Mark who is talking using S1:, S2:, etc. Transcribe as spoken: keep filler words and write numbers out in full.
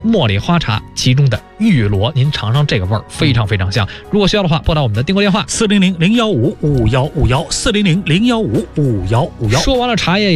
S1: 茉莉花茶其中的玉螺，您尝尝这个味儿，非常非常香。如果需要的话，拨打我们的订购电话
S2: 四零零零幺五五幺五幺四零零零幺五五幺五幺。
S1: 说完了茶叶。